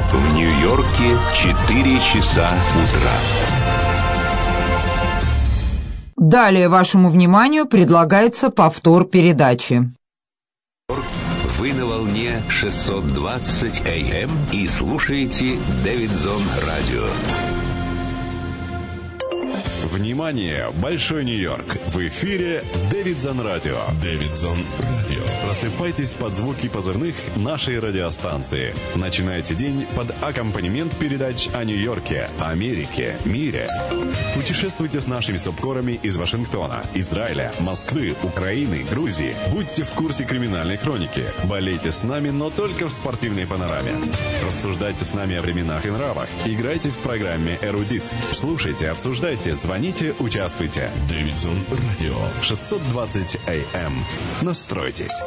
В Нью-Йорке 4 часа утра. Далее вашему вниманию предлагается повтор передачи. Вы на волне 620 АМ и слушаете Дэвидсон Радио. Внимание! Большой Нью-Йорк! В эфире Дэвидсон Радио. Дэвидсон Радио. Просыпайтесь под звуки позывных нашей радиостанции. Начинайте день под аккомпанемент передач о Нью-Йорке, Америке, мире. Путешествуйте с нашими субкорами из Вашингтона, Израиля, Москвы, Украины, Грузии. Будьте в курсе криминальной хроники. Болейте с нами, но только в спортивной панораме. Рассуждайте с нами о временах и нравах. Играйте в программе «Эрудит». Слушайте, обсуждайте, звоните, участвуйте. Дэвидсон Радио. 620 АМ. Настройтесь.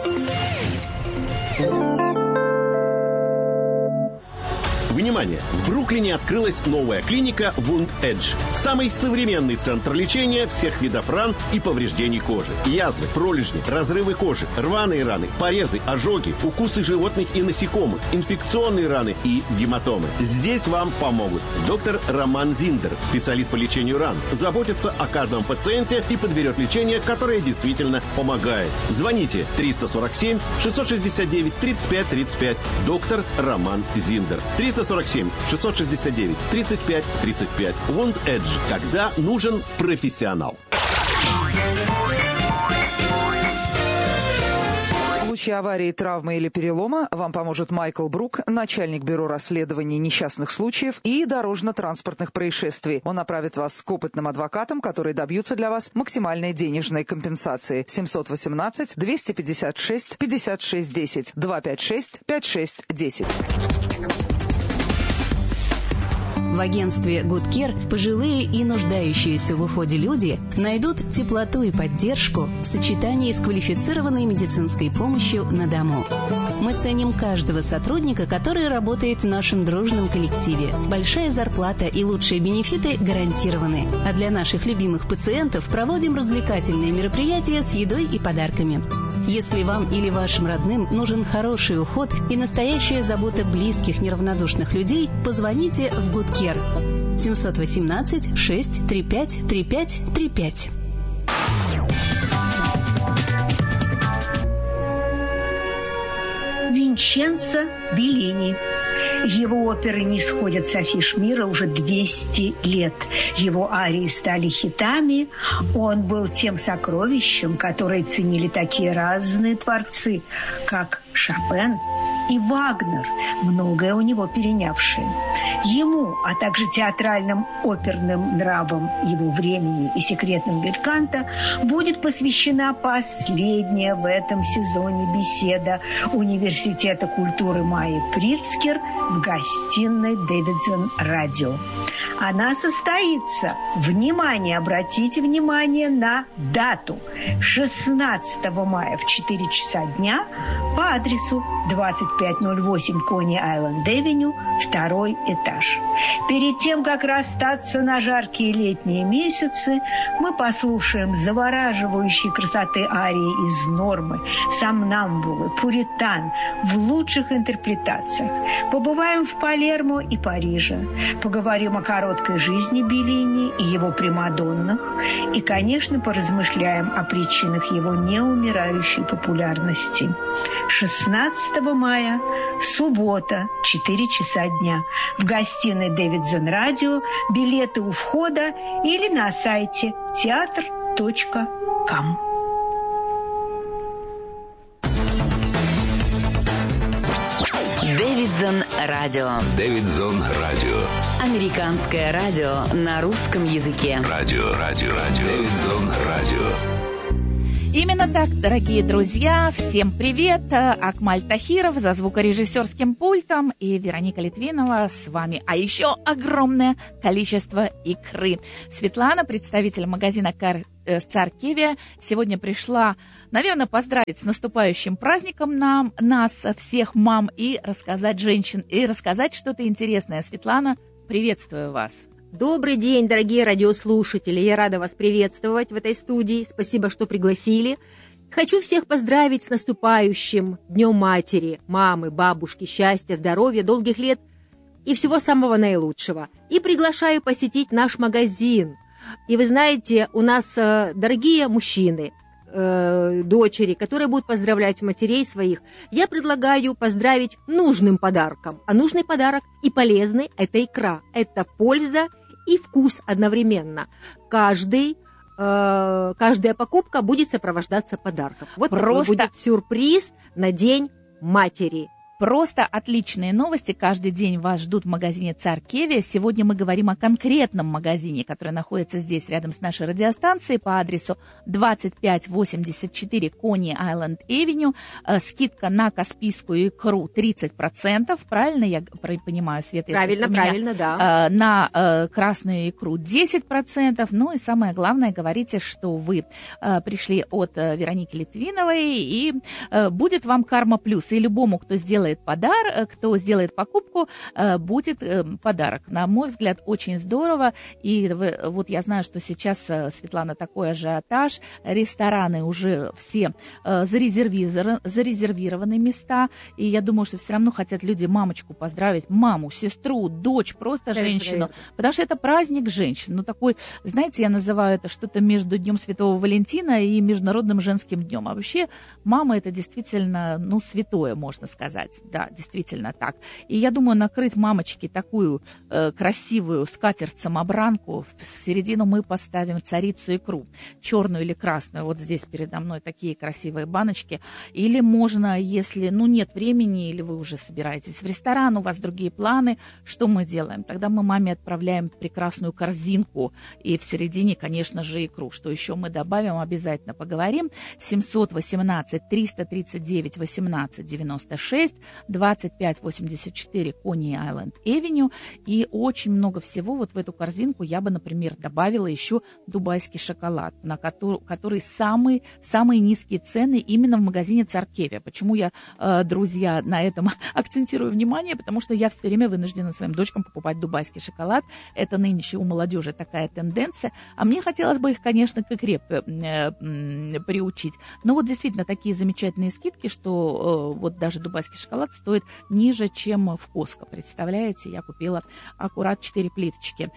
Внимание! В Бруклине открылась новая клиника Wound Edge. Самый современный центр лечения всех видов ран и повреждений кожи. Язвы, пролежни, разрывы кожи, рваные раны, порезы, ожоги, укусы животных и насекомых, инфекционные раны и гематомы. Здесь вам помогут доктор Роман Зиндер, специалист по лечению ран. Заботится о каждом пациенте и подберет лечение, которое действительно помогает. Звоните 347 669 35 35. Доктор Роман Зиндер. 347 669 35 35. Wound Edge. Когда нужен профессионал. В случае аварии, травмы или перелома вам поможет Майкл Брук, начальник бюро расследований несчастных случаев и дорожно-транспортных происшествий. Он направит вас к опытным адвокатам, которые добьются для вас максимальной денежной компенсации. 718-256-56-10, 256-56-10. В агентстве Good Care пожилые и нуждающиеся в уходе люди найдут теплоту и поддержку в сочетании с квалифицированной медицинской помощью на дому. Мы ценим каждого сотрудника, который работает в нашем дружном коллективе. Большая зарплата и лучшие бенефиты гарантированы. А для наших любимых пациентов проводим развлекательные мероприятия с едой и подарками. Если вам или вашим родным нужен хороший уход и настоящая забота близких, неравнодушных людей, позвоните в Good Care. 718-635-3535. Винченцо Беллини. Его оперы не сходят с афиш мира уже 200 лет. Его арии стали хитами. Он был тем сокровищем, которое ценили такие разные творцы, как Шопен и Вагнер, многое у него перенявшие. Ему, а также театральным оперным нравам его времени и секретным бельканто будет посвящена последняя в этом сезоне беседа Университета культуры Майи Прицкер в гостиной Дэвидсон Радио. Она состоится, внимание, обратите внимание на дату, 16 мая в 4 часа дня по адресу 2508 Кони-Айленд-Авеню, 2-й этаж. Перед тем, как расстаться на жаркие летние месяцы, мы послушаем завораживающие красоты арии из «Нормы», «Сомнамбулы», «Пуритан» в лучших интерпретациях. Побываем в Палермо и Париже, поговорим о короткой жизни Беллини и его примадоннах и, конечно, поразмышляем о причинах его неумирающей популярности. 16 мая, суббота, 4 часа дня. В гостиной Дэвидсон Радио. Билеты у входа или на сайте театр.ком. Дэвидсон Радио. Дэвидсон Радио. Американское радио на русском языке. Радио. Дэвидсон Радио. Именно так, дорогие друзья, всем привет! Акмаль Тахиров за звукорежиссерским пультом и Вероника Литвинова с вами. А еще огромное количество икры. Светлана, представитель магазина Царь-Кевия, сегодня пришла, наверное, поздравить с наступающим праздником нас, всех мам, и рассказать что-то интересное. Светлана, приветствую вас. Добрый день, дорогие радиослушатели. Я рада вас приветствовать в этой студии. Спасибо, что пригласили. Хочу всех поздравить с наступающим Днем Матери, мамы, бабушки, счастья, здоровья, долгих лет и всего самого наилучшего. И приглашаю посетить наш магазин. И вы знаете, у нас дорогие мужчины, дочери, которые будут поздравлять матерей своих, я предлагаю поздравить нужным подарком. А нужный подарок и полезный – это икра. Это польза и вкус одновременно. Каждая покупка будет сопровождаться подарком. Вот такой будет сюрприз на День матери. Просто отличные новости. Каждый день вас ждут в магазине «Царь Кевия». Сегодня мы говорим о конкретном магазине, который находится здесь, рядом с нашей радиостанцией, по адресу 2584 Coney Island Avenue. Скидка на каспийскую икру 30%. Правильно я понимаю, Света? Правильно, да. На красную икру 10%. Ну и самое главное, говорите, что вы пришли от Вероники Литвиновой, и будет вам карма плюс. И любому, кто сделает покупку, будет подарок. На мой взгляд, очень здорово. И вот я знаю, что сейчас, Светлана, такой ажиотаж. Рестораны уже все зарезервированы места. И я думаю, что все равно хотят люди мамочку поздравить. Маму, сестру, дочь, просто женщину. Потому что это праздник женщин. Ну, такой, знаете, я называю это что-то между Днем Святого Валентина и Международным женским днем. А вообще, мама — это действительно, святое, можно сказать. Да, действительно так. И я думаю, накрыть мамочке такую красивую скатерть-самобранку, в середину мы поставим царицу икру, черную или красную. Вот здесь передо мной такие красивые баночки. Или можно, если, нет времени, или вы уже собираетесь в ресторан, у вас другие планы, что мы делаем? Тогда мы маме отправляем прекрасную корзинку, и в середине, конечно же, икру. Что еще мы добавим, обязательно поговорим. 718-339-18-96, 2584 Coney Island Avenue. И очень много всего вот в эту корзинку я бы, например, добавила еще дубайский шоколад, на который самые низкие цены именно в магазине «Царь Кевия». Почему я, друзья, на этом акцентирую внимание? Потому что я все время вынуждена своим дочкам покупать дубайский шоколад. Это нынче у молодежи такая тенденция. А мне хотелось бы их, конечно, к икре приучить. Но вот действительно такие замечательные скидки, что вот даже дубайский шоколад стоит ниже, чем в Costco. Представляете, я купила аккурат 4 плиточки.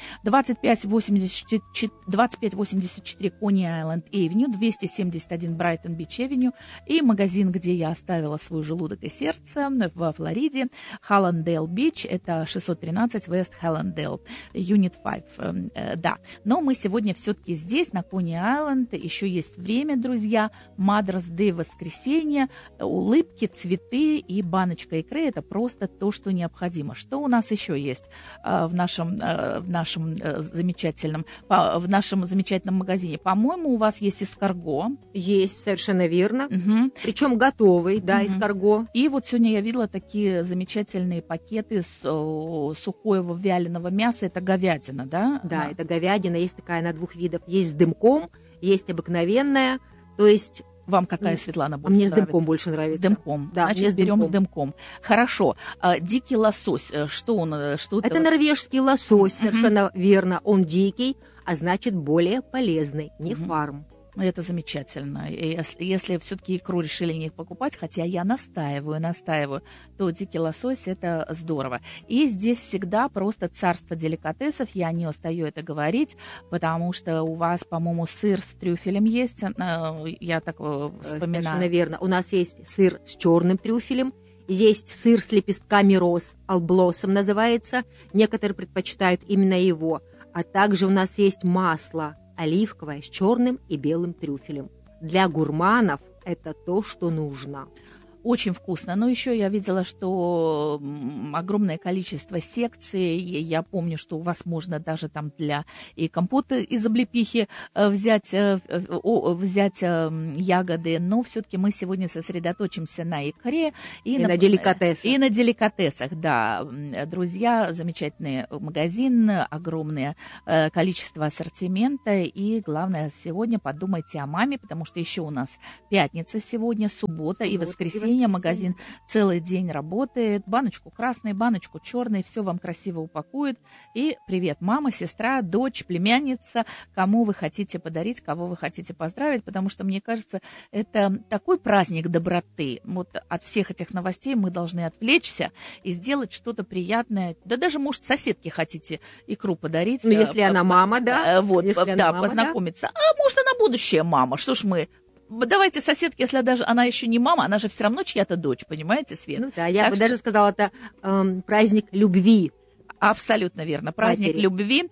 2584 Coney Island Avenue, 271 Brighton Beach Avenue и магазин, где я оставила свой желудок и сердце, во Флориде, Hallandale Beach, это 613 West Hallandale, Unit 5. Да, но мы сегодня все-таки здесь, на Coney Island. Еще есть время, друзья. Mother's Day, воскресенье, улыбки, цветы и баночка икры — это просто то, что необходимо. Что у нас еще есть в нашем замечательном магазине? По-моему, у вас есть эскарго. Есть, совершенно верно. Угу. Причем готовый, да, эскарго. И вот сегодня я видела такие замечательные пакеты сухого вяленого мяса. Это говядина, да? Да, это говядина. Есть такая на двух видов. Есть с дымком, есть обыкновенная. То есть... Вам какая, Светлана, больше мне нравится? С дымком больше нравится. С дымком. Да, значит, берем с дымком. Хорошо. Дикий лосось. Что он? Это норвежский лосось, совершенно верно. Он дикий, а значит более полезный, не фарм. Это замечательно. Если все-таки икру решили не покупать, хотя я настаиваю, то дикий лосось — это здорово. И здесь всегда просто царство деликатесов. Я не устаю это говорить, потому что у вас, по-моему, сыр с трюфелем есть. Я так вспоминаю. Совершенно верно. У нас есть сыр с черным трюфелем. Есть сыр с лепестками роз, алблоссом называется. Некоторые предпочитают именно его. А также у нас есть масло оливковое с черным и белым трюфелем. Для гурманов это то, что нужно. Очень вкусно. Но еще я видела, что огромное количество секций. Я помню, что у вас можно даже там для и компота из облепихи взять ягоды. Но все-таки мы сегодня сосредоточимся на икре и на деликатесах. И на деликатесах, да. Друзья, замечательный магазин, огромное количество ассортимента. И главное, сегодня подумайте о маме, потому что еще у нас пятница сегодня, суббота и воскресенье. настроение. Магазин целый день работает. Баночку красной, баночку черной, все вам красиво упакуют. И привет, мама, сестра, дочь, племянница, кому вы хотите подарить, кого вы хотите поздравить, потому что, мне кажется, это такой праздник доброты. Вот от всех этих новостей мы должны отвлечься и сделать что-то приятное. Да даже, может, соседке хотите икру подарить. Ну, если она мама, да. Вот, если да, мама, познакомиться. Да. А может, она будущая мама. Что ж мы... Давайте соседке, если даже она еще не мама, она же все равно чья-то дочь, понимаете, Свет? Ну да, я бы даже сказала, это праздник любви. Абсолютно верно. Праздник матери. Любви.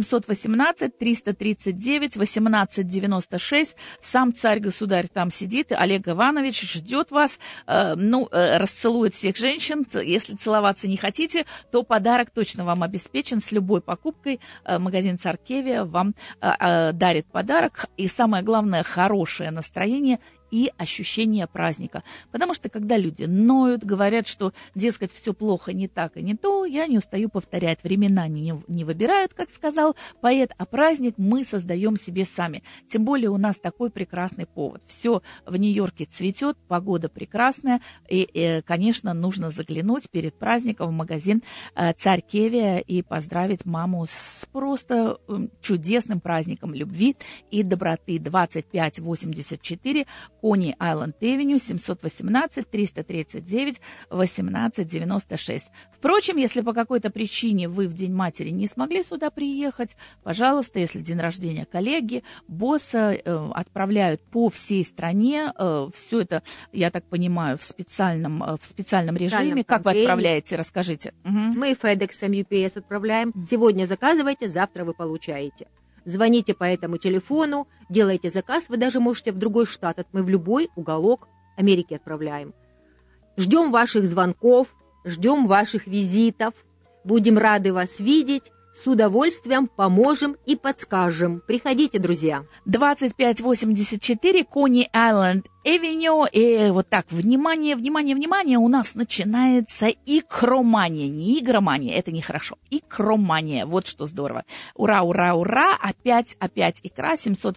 718-339-1896. Сам царь-государь там сидит. Олег Иванович ждет вас. Расцелует всех женщин. Если целоваться не хотите, то подарок точно вам обеспечен. С любой покупкой магазин Царкевия вам дарит подарок. И самое главное, хорошее настроение и ощущение праздника. Потому что, когда люди ноют, говорят, что, дескать, все плохо, не так и не то, я не устаю повторять. Времена не выбирают, как сказал поэт, а праздник мы создаем себе сами. Тем более у нас такой прекрасный повод. Все в Нью-Йорке цветет, погода прекрасная, и, конечно, нужно заглянуть перед праздником в магазин Царкевия и поздравить маму с просто чудесным праздником любви и доброты. 2584 Кони Айленд Эвеню, 718-339-1896. Впрочем, если по какой-то причине вы в День матери не смогли сюда приехать, пожалуйста, если день рождения коллеги, босса, отправляют по всей стране. Все это, я так понимаю, в специальном режиме. Как вы отправляете? Расскажите. Угу. Мы FedEx, UPS отправляем. Сегодня заказывайте, завтра вы получаете. Звоните по этому телефону, делайте заказ, вы даже можете в другой штат, мы в любой уголок Америки отправляем. Ждем ваших звонков, ждем ваших визитов, будем рады вас видеть, с удовольствием поможем и подскажем. Приходите, друзья. 2584 Кони Айленд Эвеню. И вот так, внимание, у нас начинается икромания. Не игромания, это нехорошо. Икромания, вот что здорово. Ура, ура, ура, опять икра.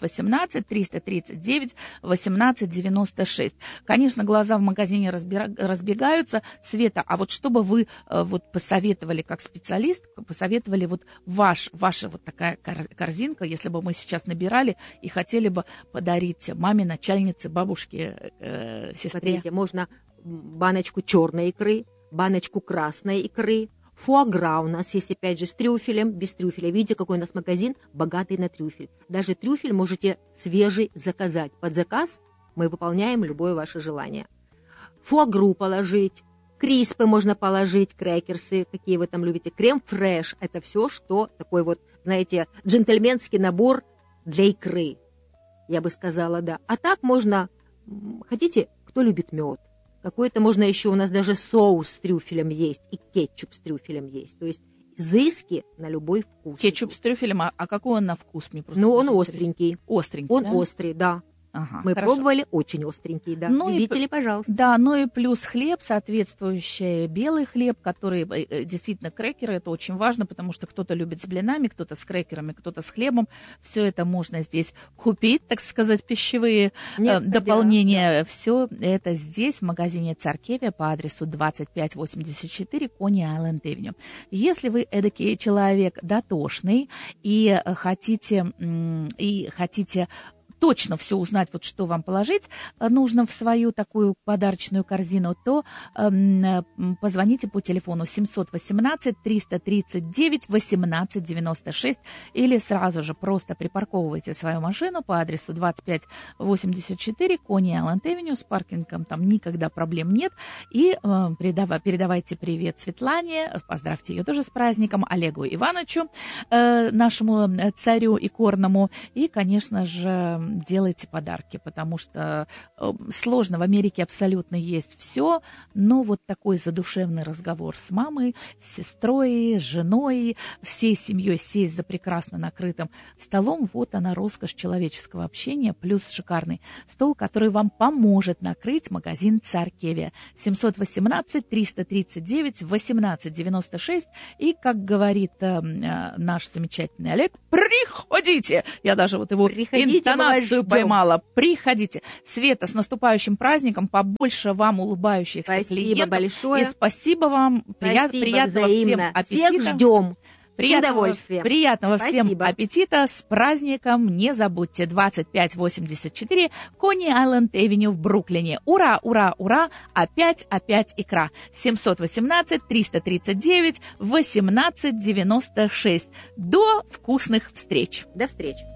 718-339-1896. Конечно, глаза в магазине разбегаются. Света, а вот что бы вы вот посоветовали как специалист, посоветовали вот ваша вот такая корзинка, если бы мы сейчас набирали и хотели бы подарить маме, начальнице, бабушке, сестре. Смотрите, можно баночку черной икры, баночку красной икры, фуагра у нас есть, опять же, с трюфелем, без трюфеля. Видите, какой у нас магазин богатый на трюфель. Даже трюфель можете свежий заказать. Под заказ мы выполняем любое ваше желание. Фуагру положить, криспы можно положить, крекерсы, какие вы там любите, крем-фреш. Это все, что такой вот, знаете, джентльменский набор для икры. Я бы сказала, да. А так можно, хотите, кто любит мед? Какой-то можно еще, у нас даже соус с трюфелем есть, и кетчуп с трюфелем есть. То есть изыски на любой вкус. Кетчуп с трюфелем, а какой он на вкус? Ну, он остренький. Остренький, он да? острый, да. Ага, мы хорошо. пробовали, очень остренький, да. Ну любители, пожалуйста. Да, ну и плюс хлеб, соответствующий белый хлеб, который действительно крекеры, это очень важно, потому что кто-то любит с блинами, кто-то с крекерами, кто-то с хлебом. Все это можно здесь купить, так сказать, пищевые дополнения. Да. Все это здесь, в магазине Царкевия по адресу 2584 Кони Айленд Эвеню. Если вы эдакий человек дотошный и хотите точно все узнать, вот что вам положить нужно в свою такую подарочную корзину, то позвоните по телефону 718-339-1896 или сразу же просто припарковывайте свою машину по адресу 2584 Кони Айленд Эвеню. С паркингом там никогда проблем нет. И передавайте привет Светлане, поздравьте ее тоже с праздником, Олегу Ивановичу, нашему царю икорному, и, конечно же, делайте подарки, потому что сложно. В Америке абсолютно есть все, но вот такой задушевный разговор с мамой, с сестрой, с женой, всей семьей сесть за прекрасно накрытым столом, вот она, роскошь человеческого общения, плюс шикарный стол, который вам поможет накрыть магазин Царкевия. 718-339-1896. И, как говорит наш замечательный Олег, приходите! Я даже вот его интонацию интуицию поймала. Приходите. Света, с наступающим праздником, побольше вам улыбающихся клиентов. Спасибо большое. И спасибо вам. Приятного взаимно. всем аппетита. Всех ждем. Приятного всем аппетита. С праздником. Не забудьте, 2584 Кони-Айленд-Эвеню в Бруклине. Ура, ура, ура. Опять икра. 718-339-1896. До вкусных встреч. До встречи.